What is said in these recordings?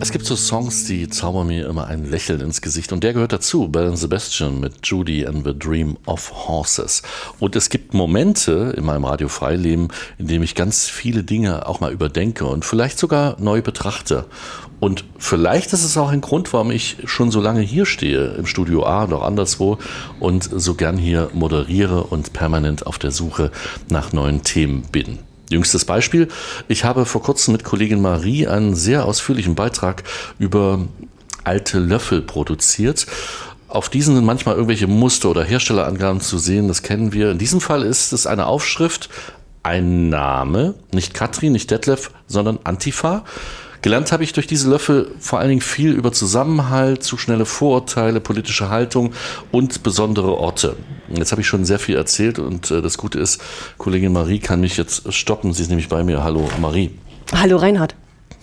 Es gibt so Songs, die zaubern mir immer ein Lächeln ins Gesicht und der gehört dazu, Belle and Sebastian mit Judy and the Dream of Horses. Und es gibt Momente in meinem Radio-Freileben, in dem ich ganz viele Dinge auch mal überdenke und vielleicht sogar neu betrachte. Und vielleicht ist es auch ein Grund, warum ich schon so lange hier stehe, im Studio A und auch anderswo und so gern hier moderiere und permanent auf der Suche nach neuen Themen bin. Jüngstes Beispiel, ich habe vor kurzem mit Kollegin Marie einen sehr ausführlichen Beitrag über alte Löffel produziert. Auf diesen sind manchmal irgendwelche Muster oder Herstellerangaben zu sehen, das kennen wir. In diesem Fall ist es eine Aufschrift, ein Name, nicht Katrin, nicht Detlef, sondern Antifa. Gelernt habe ich durch diese Löffel vor allen Dingen viel über Zusammenhalt, zu schnelle Vorurteile, politische Haltung und besondere Orte. Jetzt habe ich schon sehr viel erzählt und das Gute ist, Kollegin Marie kann mich jetzt stoppen. Sie ist nämlich bei mir. Hallo Marie. Hallo Reinhard.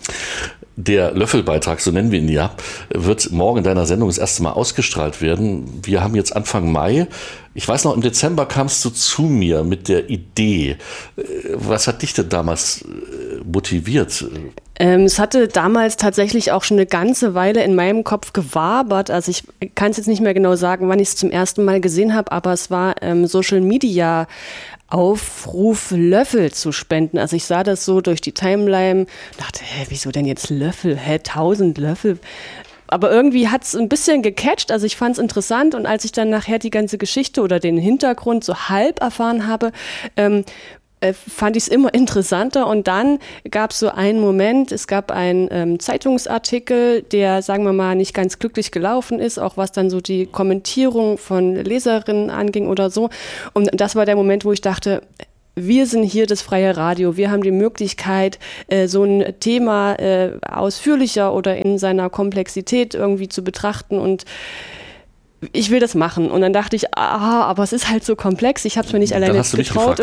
Der Löffelbeitrag, so nennen wir ihn ja, wird morgen in deiner Sendung das erste Mal ausgestrahlt werden. Wir haben jetzt Anfang Mai. Ich weiß noch, im Dezember kamst du zu mir mit der Idee. Was hat dich denn damals motiviert? Es hatte damals tatsächlich auch schon eine ganze Weile in meinem Kopf gewabert. Also ich kann es jetzt nicht mehr genau sagen, wann ich es zum ersten Mal gesehen habe, aber es war Social Media Aufruf, Löffel zu spenden. Also ich sah das so durch die Timeline, dachte, wieso denn jetzt Löffel? 1000 Löffel? Aber irgendwie hat es ein bisschen gecatcht, also ich fand es interessant und als ich dann nachher die ganze Geschichte oder den Hintergrund so halb erfahren habe, fand ich es immer interessanter und dann gab es so einen Moment, es gab einen Zeitungsartikel, der, sagen wir mal, nicht ganz glücklich gelaufen ist, auch was dann so die Kommentierung von Leserinnen anging oder so. Und das war der Moment, wo ich dachte, wir sind hier das freie Radio. Wir haben die Möglichkeit, so ein Thema ausführlicher oder in seiner Komplexität irgendwie zu betrachten und ich will das machen. Und dann dachte ich, aber es ist halt so komplex, ich habe es mir nicht alleine getraut.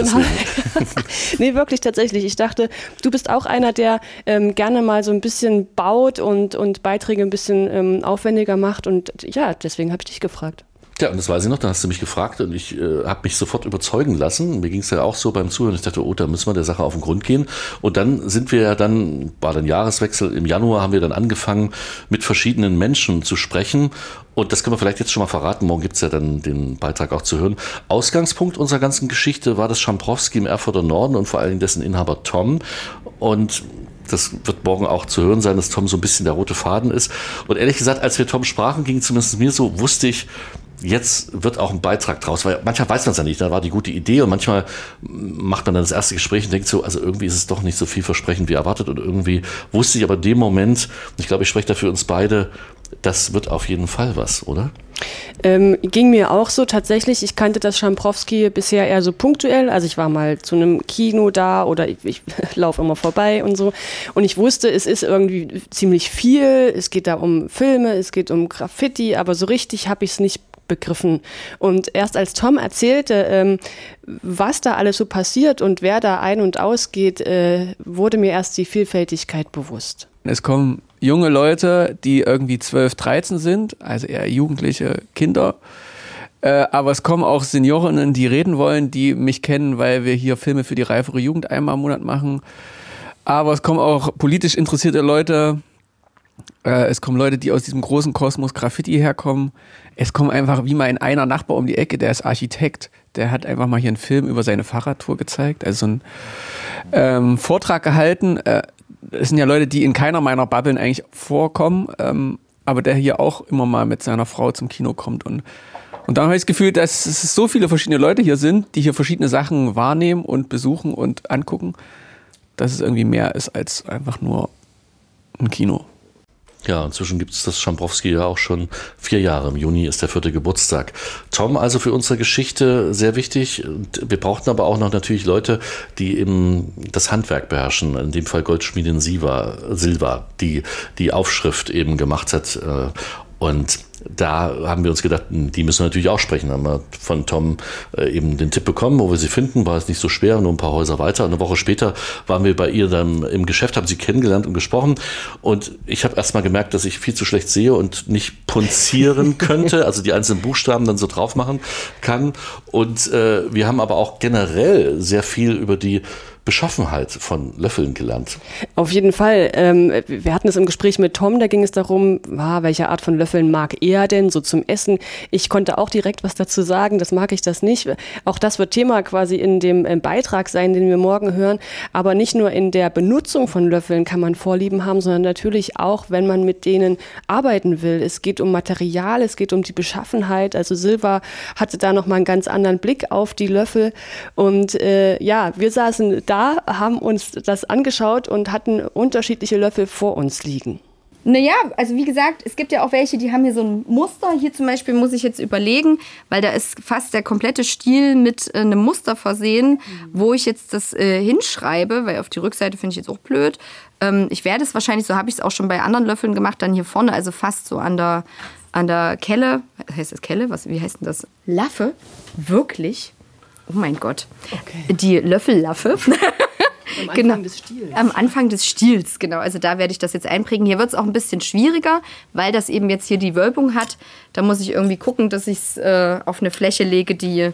Nee, wirklich tatsächlich. Ich dachte, du bist auch einer, der gerne mal so ein bisschen baut und Beiträge ein bisschen aufwendiger macht. Und ja, deswegen habe ich dich gefragt. Ja, und das weiß ich noch, da hast du mich gefragt und ich habe mich sofort überzeugen lassen. Mir ging es ja auch so beim Zuhören. Ich dachte, da müssen wir der Sache auf den Grund gehen. Und dann sind wir ja war dann Jahreswechsel, im Januar haben wir dann angefangen, mit verschiedenen Menschen zu sprechen. Und das können wir vielleicht jetzt schon mal verraten. Morgen gibt's ja dann den Beitrag auch zu hören. Ausgangspunkt unserer ganzen Geschichte war das Schamprowski im Erfurter Norden und vor allem dessen Inhaber Tom. Und das wird morgen auch zu hören sein, dass Tom so ein bisschen der rote Faden ist. Und ehrlich gesagt, als wir Tom sprachen, ging zumindest mir so, wusste ich, jetzt wird auch ein Beitrag draus, weil manchmal weiß man es ja nicht, da war die gute Idee und manchmal macht man dann das erste Gespräch und denkt so, also irgendwie ist es doch nicht so vielversprechend wie erwartet und irgendwie wusste ich aber in dem Moment, ich glaube, ich spreche da für uns beide, das wird auf jeden Fall was, oder? Ging mir auch so tatsächlich. Ich kannte das Schamprowski bisher eher so punktuell. Also ich war mal zu einem Kino da oder ich laufe immer vorbei und so. Und ich wusste, es ist irgendwie ziemlich viel. Es geht da um Filme, es geht um Graffiti, aber so richtig habe ich es nicht begriffen. Und erst als Tom erzählte, was da alles so passiert und wer da ein- und ausgeht, wurde mir erst die Vielfältigkeit bewusst. Es kommen junge Leute, die irgendwie 12, 13 sind, also eher jugendliche Kinder. Aber es kommen auch Seniorinnen, die reden wollen, die mich kennen, weil wir hier Filme für die reifere Jugend einmal im Monat machen. Aber es kommen auch politisch interessierte Leute. Es kommen Leute, die aus diesem großen Kosmos Graffiti herkommen. Es kommt einfach wie mein einer Nachbar um die Ecke, der ist Architekt. Der hat einfach mal hier einen Film über seine Fahrradtour gezeigt, also so einen Vortrag gehalten. Es sind ja Leute, die in keiner meiner Bubblen eigentlich vorkommen, aber der hier auch immer mal mit seiner Frau zum Kino kommt. Und dann habe ich das Gefühl, dass es so viele verschiedene Leute hier sind, die hier verschiedene Sachen wahrnehmen und besuchen und angucken, dass es irgendwie mehr ist als einfach nur ein Kino. Ja, inzwischen gibt es das Schamprowski ja auch schon 4 Jahre. Im Juni ist der 4. Geburtstag. Tom, also für unsere Geschichte sehr wichtig. Und wir brauchten aber auch noch natürlich Leute, die eben das Handwerk beherrschen. In dem Fall Goldschmiedin Silva, die Aufschrift eben gemacht hat. Und da haben wir uns gedacht, die müssen wir natürlich auch sprechen. Da haben wir von Tom eben den Tipp bekommen, wo wir sie finden. War es nicht so schwer, nur ein paar Häuser weiter. Und eine Woche später waren wir bei ihr dann im Geschäft, haben sie kennengelernt und gesprochen. Und ich habe erst mal gemerkt, dass ich viel zu schlecht sehe und nicht punzieren könnte, also die einzelnen Buchstaben dann so drauf machen kann. Und wir haben aber auch generell sehr viel über die Beschaffenheit von Löffeln gelernt. Auf jeden Fall. Wir hatten es im Gespräch mit Tom, da ging es darum, welche Art von Löffeln mag er denn so zum Essen. Ich konnte auch direkt was dazu sagen, das mag ich das nicht. Auch das wird Thema quasi in dem Beitrag sein, den wir morgen hören. Aber nicht nur in der Benutzung von Löffeln kann man Vorlieben haben, sondern natürlich auch, wenn man mit denen arbeiten will. Es geht um Material, es geht um die Beschaffenheit. Also Silva hatte da nochmal einen ganz anderen Blick auf die Löffel. Und wir saßen da, haben uns das angeschaut und hatten unterschiedliche Löffel vor uns liegen. Naja, also wie gesagt, es gibt ja auch welche, die haben hier so ein Muster. Hier zum Beispiel muss ich jetzt überlegen, weil da ist fast der komplette Stiel mit einem Muster versehen, wo ich jetzt das hinschreibe, weil auf die Rückseite finde ich jetzt auch blöd. Ich werde es wahrscheinlich, so habe ich es auch schon bei anderen Löffeln gemacht, dann hier vorne, also fast so an der Kelle. Heißt das Kelle? Wie heißt denn das? Laffe? Wirklich? Oh mein Gott. Okay. Die Löffellaffe. Am Anfang des Stiels. Am Anfang des Stiels, genau. Also da werde ich das jetzt einprägen. Hier wird es auch ein bisschen schwieriger, weil das eben jetzt hier die Wölbung hat. Da muss ich irgendwie gucken, dass ich es auf eine Fläche lege, die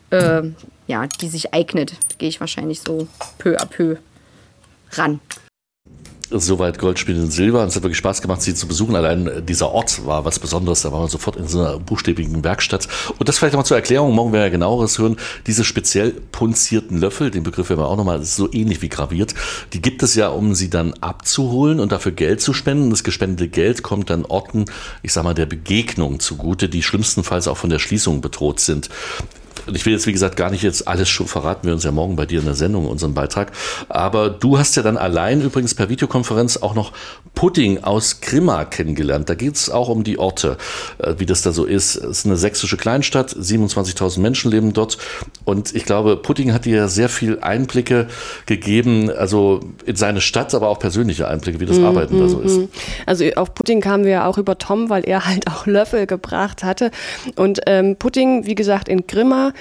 sich eignet. Da gehe ich wahrscheinlich so peu à peu ran. Soweit Goldspiel in Silber. Und es hat wirklich Spaß gemacht, sie zu besuchen. Allein dieser Ort war was Besonderes. Da war man sofort in so einer buchstäbigen Werkstatt. Und das vielleicht nochmal zur Erklärung. Morgen werden wir ja genaueres hören. Diese speziell punzierten Löffel, den Begriff werden wir auch nochmal, das ist so ähnlich wie graviert. Die gibt es ja, um sie dann abzuholen und dafür Geld zu spenden. Das gespendete Geld kommt dann Orten, ich sag mal, der Begegnung zugute, die schlimmstenfalls auch von der Schließung bedroht sind. Und ich will jetzt, wie gesagt, gar nicht jetzt alles schon verraten, wir uns ja morgen bei dir in der Sendung, in unserem Beitrag. Aber du hast ja dann allein übrigens per Videokonferenz auch noch Pudding aus Grimma kennengelernt. Da geht es auch um die Orte, wie das da so ist. Es ist eine sächsische Kleinstadt, 27.000 Menschen leben dort. Und ich glaube, Pudding hat dir ja sehr viel Einblicke gegeben, also in seine Stadt, aber auch persönliche Einblicke, wie das Arbeiten da so ist. Also auf Pudding kamen wir ja auch über Tom, weil er halt auch Löffel gebracht hatte. Und Pudding, wie gesagt, in Grimma,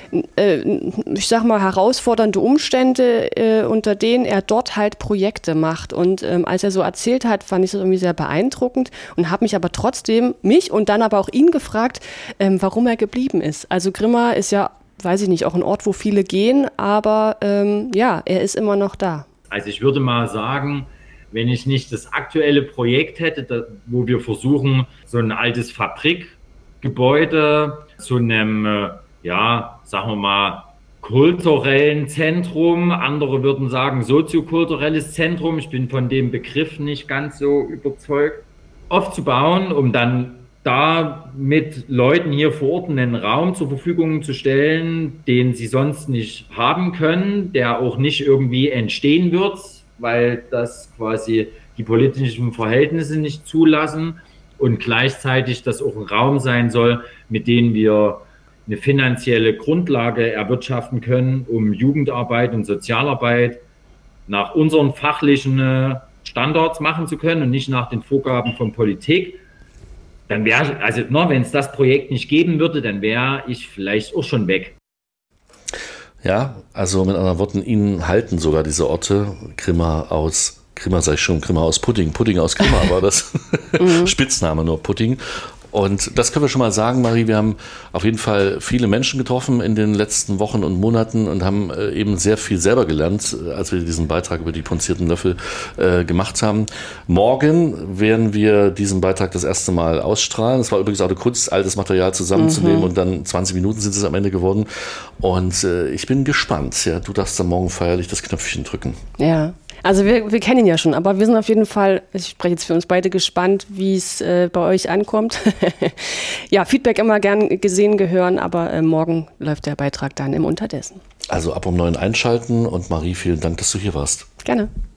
ich sag mal, herausfordernde Umstände, unter denen er dort halt Projekte macht. Und als er so erzählt hat, fand ich das irgendwie sehr beeindruckend und habe mich aber trotzdem, und dann aber auch ihn gefragt, warum er geblieben ist. Also Grimma ist ja, weiß ich nicht, auch ein Ort, wo viele gehen, aber er ist immer noch da. Also ich würde mal sagen, wenn ich nicht das aktuelle Projekt hätte, wo wir versuchen, so ein altes Fabrikgebäude zu einem sagen wir mal, kulturellen Zentrum. Andere würden sagen soziokulturelles Zentrum. Ich bin von dem Begriff nicht ganz so überzeugt. Aufzubauen, um dann da mit Leuten hier vor Ort einen Raum zur Verfügung zu stellen, den sie sonst nicht haben können, der auch nicht irgendwie entstehen wird, weil das quasi die politischen Verhältnisse nicht zulassen und gleichzeitig das auch ein Raum sein soll, mit dem wir eine finanzielle Grundlage erwirtschaften können, um Jugendarbeit und Sozialarbeit nach unseren fachlichen Standards machen zu können und nicht nach den Vorgaben von Politik. Dann wäre, wenn es das Projekt nicht geben würde, dann wäre ich vielleicht auch schon weg. Ja, also mit anderen Worten, Ihnen halten sogar diese Orte. Grimma aus Pudding. Pudding aus Grimma war das Spitzname, nur Pudding. Und das können wir schon mal sagen, Marie, wir haben auf jeden Fall viele Menschen getroffen in den letzten Wochen und Monaten und haben eben sehr viel selber gelernt, als wir diesen Beitrag über die punzierten Löffel gemacht haben. Morgen werden wir diesen Beitrag das erste Mal ausstrahlen. Es war übrigens auch eine Kunst, altes Material zusammenzunehmen und dann 20 Minuten sind es am Ende geworden. Und ich bin gespannt. Ja, du darfst dann morgen feierlich das Knöpfchen drücken. Ja. Also wir kennen ihn ja schon, aber wir sind auf jeden Fall, ich spreche jetzt für uns beide, gespannt, wie es bei euch ankommt. Ja, Feedback immer gern gesehen, gehören, aber morgen läuft der Beitrag dann im Unterdessen. Also ab um 9 einschalten und Marie, vielen Dank, dass du hier warst. Gerne.